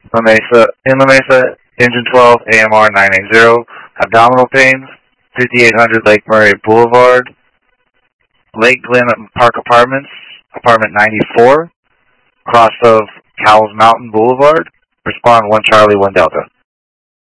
La Mesa, in La Mesa, engine 12, AMR 980, abdominal pains, 5800 Lake Murray Boulevard, Lake Glen Park Apartments, apartment 94, cross of Cowles Mountain Boulevard. Respond 1 Charlie 1 Delta.